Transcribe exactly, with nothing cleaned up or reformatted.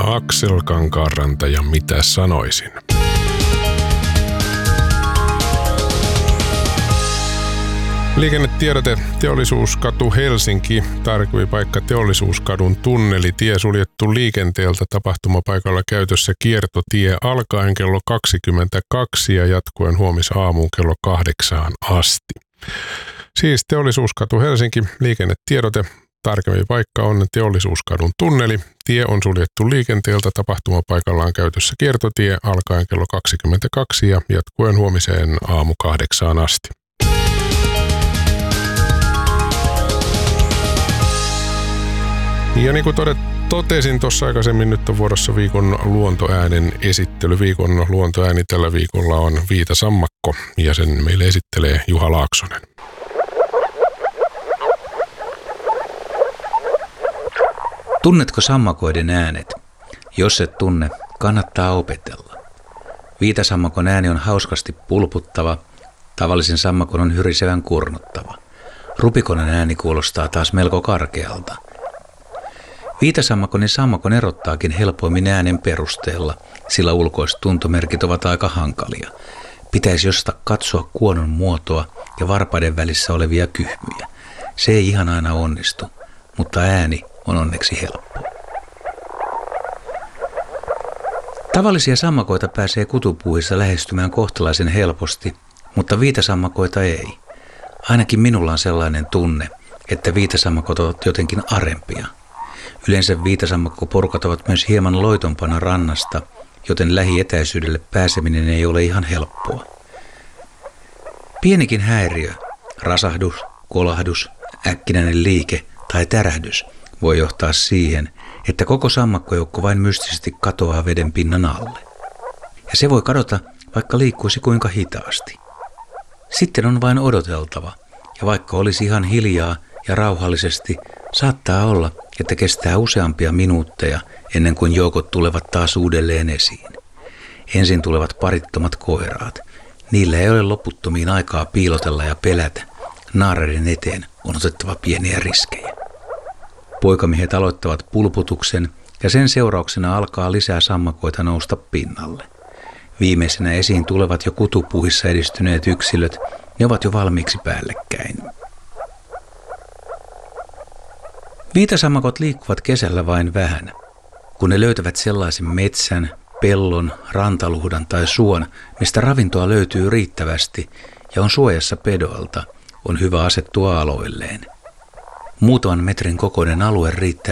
Aksel Kankaanranta ja mitä sanoisin. Liikennetiedote Teollisuuskatu Helsinki, tarkempi paikka Teollisuuskadun tunneli, tie suljettu liikenteeltä, tapahtumapaikalla käytössä kiertotie alkaen kello kaksikymmentäkaksi ja jatkuen huomisaamuun kello kahdeksaan asti. Siis Teollisuuskatu Helsinki, liikennetiedote, tarkempi paikka on Teollisuuskadun tunneli, tie on suljettu liikenteeltä, tapahtumapaikallaan käytössä kiertotie alkaen kello kaksikymmentäkaksi ja jatkuen huomiseen aamu kahdeksaan asti. Ja niin kuin todet, totesin tuossa aikaisemmin, nyt on vuorossa viikon luontoäänen esittely. Viikon luontoääni tällä viikolla on viitasammakko ja sen meille esittelee Juha Laaksonen. Tunnetko sammakoiden äänet? Jos et tunne, kannattaa opetella. Viitasammakon ääni on hauskasti pulputtava, tavallisen sammakon on hyrisevän kurnuttava. Rupikonen ääni kuulostaa taas melko karkealta. Viitasammakon ja sammakon erottaakin helpoimmin äänen perusteella, sillä ulkoiset tuntomerkit ovat aika hankalia. Pitäisi josta katsoa kuonon muotoa ja varpaiden välissä olevia kyhmyjä. Se ei ihan aina onnistu, mutta ääni on onneksi helppo. Tavallisia sammakoita pääsee kutupuuhissa lähestymään kohtalaisen helposti, mutta viitasammakoita ei. Ainakin minulla on sellainen tunne, että viitasammakot ovat jotenkin arempia. Yleensä viitasammakkoporukat ovat myös hieman loitompana rannasta, joten lähietäisyydelle pääseminen ei ole ihan helppoa. Pienikin häiriö, rasahdus, kolahdus, äkkinäinen liike tai tärähdys voi johtaa siihen, että koko sammakkojoukko vain mystisesti katoaa veden pinnan alle. Ja se voi kadota, vaikka liikkuisi kuinka hitaasti. Sitten on vain odoteltava, ja vaikka olisi ihan hiljaa ja rauhallisesti, saattaa olla, että kestää useampia minuutteja ennen kuin joukot tulevat taas uudelleen esiin. Ensin tulevat parittomat koiraat. Niillä ei ole loputtomiin aikaa piilotella ja pelätä. Naareiden eteen on otettava pieniä riskejä. Poikamiehet aloittavat pulputuksen ja sen seurauksena alkaa lisää sammakoita nousta pinnalle. Viimeisenä esiin tulevat jo kutupuuhissa edistyneet yksilöt, ne ovat jo valmiiksi päällekkäin. Viitasammakot liikkuvat kesällä vain vähän. Kun ne löytävät sellaisen metsän, pellon, rantaluhdan tai suon, mistä ravintoa löytyy riittävästi ja on suojassa pedoilta, on hyvä asettua aloilleen. Muutaman metrin kokoinen alue riittää